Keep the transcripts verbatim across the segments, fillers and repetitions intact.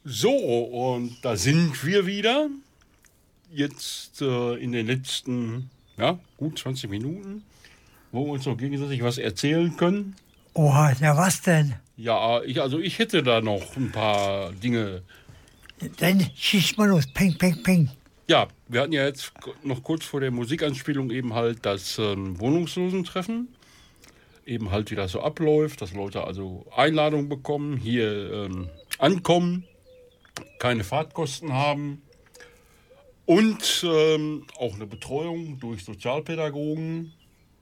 So, und da sind wir wieder. Jetzt äh, in den letzten, ja, gut zwanzig Minuten, wo wir uns noch gegenseitig was erzählen können. Oha, ja was denn? Ja, ich, also ich hätte da noch ein paar Dinge. Dann schieß mal los, peng, peng, peng. Ja, wir hatten ja jetzt noch kurz vor der Musikanspielung eben halt das ähm, Wohnungslosentreffen. Eben halt, wie das so abläuft, dass Leute also Einladungen bekommen, hier ähm, ankommen, keine Fahrtkosten haben und ähm, auch eine Betreuung durch Sozialpädagogen.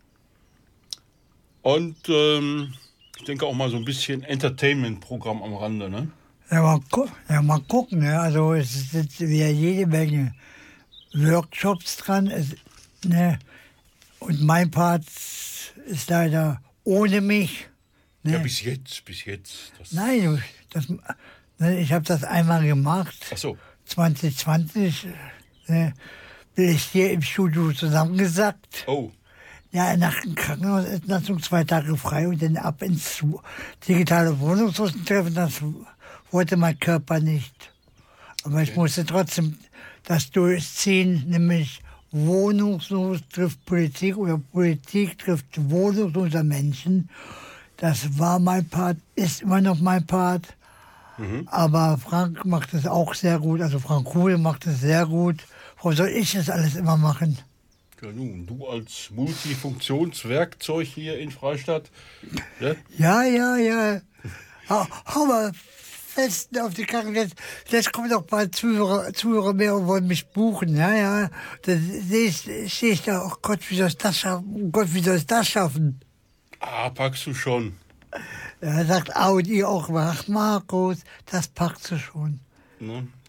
Und ähm, ich denke auch mal so ein bisschen Entertainment-Programm am Rande, ne? Ja, mal, gu ja, mal gucken, ne? Also es sind wieder jede Menge Workshops dran. Es, ne? Und mein Part ist leider ohne mich. Ne? Ja, bis jetzt, bis jetzt. Das Nein, das, ne, ich habe das einmal gemacht. Ach so. zwanzig zwanzig ne, bin ich hier im Studio zusammengesackt. Oh. Ja, nach dem Krankenhausentlassung zwei Tage frei und dann ab ins digitale Wohnungslosentreffen. Das wollte mein Körper nicht. Aber ich musste trotzdem das durchziehen, nämlich wohnungslos trifft Politik oder Politik trifft wohnungslose Menschen. Das war mein Part, ist immer noch mein Part. Mhm. Aber Frank macht es auch sehr gut, also Frank Kuhl macht es sehr gut. Warum soll ich das alles immer machen? Ja, nun, du als Multifunktionswerkzeug hier in Freistadt. Ja, ja, ja. ja. Hau, hau mal fest auf die Karre. Jetzt, jetzt kommen doch bald Zuhörer, Zuhörer mehr und wollen mich buchen. Ja, ja. Dann sehe ich, seh ich da, oh Gott, wie soll ich das schaffen? Oh Gott, wie soll ich das schaffen? Ah, packst du schon. Ja, sagt Audi auch, ach Markus, das packst du schon. Ne?